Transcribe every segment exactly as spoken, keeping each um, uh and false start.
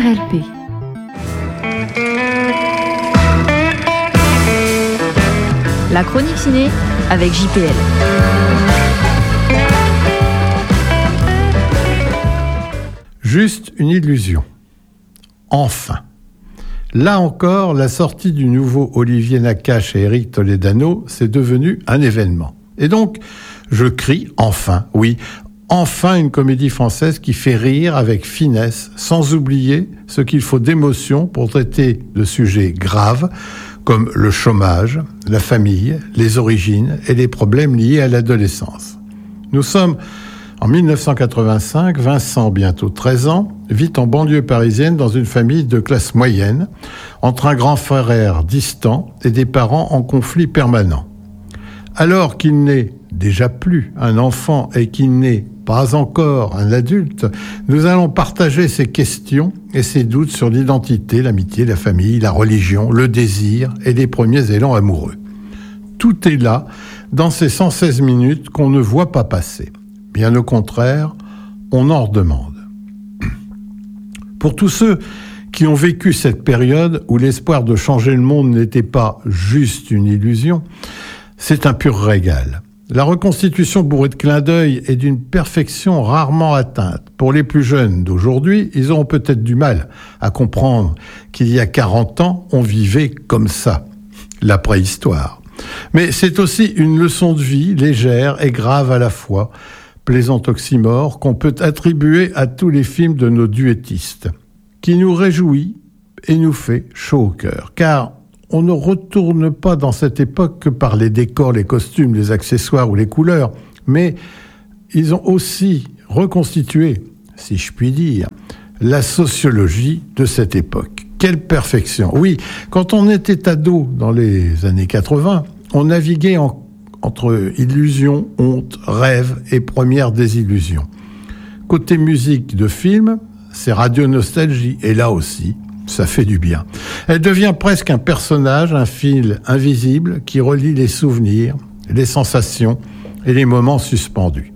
L P. La chronique ciné avec J P L. Juste une illusion. Enfin. Là encore, la sortie du nouveau Olivier Nakache et Éric Toledano, c'est devenu un événement. Et donc, je crie enfin, oui, enfin une comédie française qui fait rire avec finesse, sans oublier ce qu'il faut d'émotion pour traiter de sujets graves comme le chômage, la famille, les origines et les problèmes liés à l'adolescence. Nous sommes en dix-neuf cent quatre-vingt-cinq, Vincent, bientôt treize ans, vit en banlieue parisienne dans une famille de classe moyenne, entre un grand frère distant et des parents en conflit permanent. Alors qu'il n'est déjà plus un enfant et qu'il n'est pas encore un adulte, nous allons partager ses questions et ses doutes sur l'identité, l'amitié, la famille, la religion, le désir et les premiers élans amoureux. Tout est là, dans ces cent seize minutes qu'on ne voit pas passer. Bien au contraire, on en redemande. Pour tous ceux qui ont vécu cette période où l'espoir de changer le monde n'était pas juste une illusion, c'est un pur régal. La reconstitution bourrée de clins d'œil est d'une perfection rarement atteinte. Pour les plus jeunes d'aujourd'hui, ils auront peut-être du mal à comprendre qu'il y a quarante ans, on vivait comme ça, la préhistoire. Mais c'est aussi une leçon de vie légère et grave à la fois, plaisant oxymore qu'on peut attribuer à tous les films de nos duettistes, qui nous réjouit et nous fait chaud au cœur. Car on ne retourne pas dans cette époque que par les décors, les costumes, les accessoires ou les couleurs, mais ils ont aussi reconstitué, si je puis dire, la sociologie de cette époque. Quelle perfection! Oui, quand on était ado dans les années quatre-vingts, on naviguait en entre illusions, honte, rêve et première désillusion. Côté musique de film, c'est Radio Nostalgie, et là aussi, ça fait du bien. Elle devient presque un personnage, un fil invisible qui relie les souvenirs, les sensations et les moments suspendus.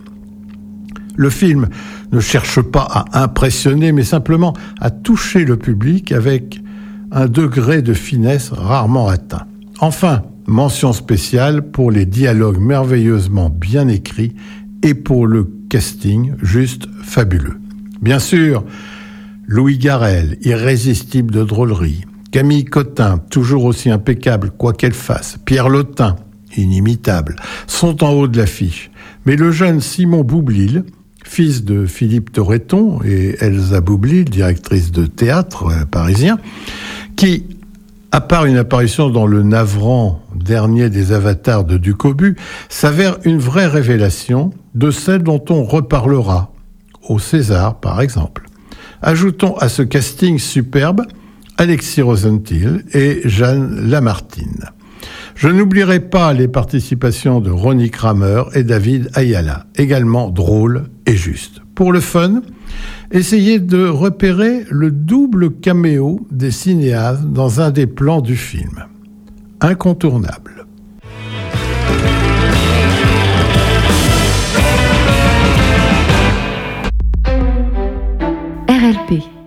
Le film ne cherche pas à impressionner, mais simplement à toucher le public avec un degré de finesse rarement atteint. Enfin, mention spéciale pour les dialogues merveilleusement bien écrits et pour le casting juste fabuleux. Bien sûr, Louis Garrel, irrésistible de drôlerie, Camille Cotin, toujours aussi impeccable quoi qu'elle fasse, Pierre Lotin, inimitable, sont en haut de l'affiche. Mais le jeune Simon Boublil, fils de Philippe Torreton et Elsa Boublil, directrice de théâtre euh, parisien, qui, à part une apparition dans le navrant dernier des avatars de Ducobu, s'avère une vraie révélation de celle dont on reparlera, au César par exemple. Ajoutons à ce casting superbe Alexis Rosenthal et Jeanne Lamartine. Je n'oublierai pas les participations de Ronnie Kramer et David Ayala, également drôles et justes. Pour le fun, essayez de repérer le double caméo des cinéastes dans un des plans du film. Incontournable. R L P.